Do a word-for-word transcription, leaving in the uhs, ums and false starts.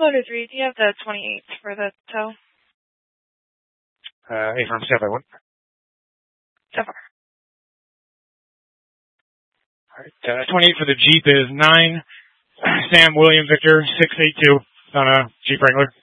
Motor three, do you have the twenty-eight for the tow? Uh, A-firm, stand by one. So far. Alright, uh, twenty-eight for the Jeep is nine. Sam, William, Victor, six eight two on a Jeep Wrangler.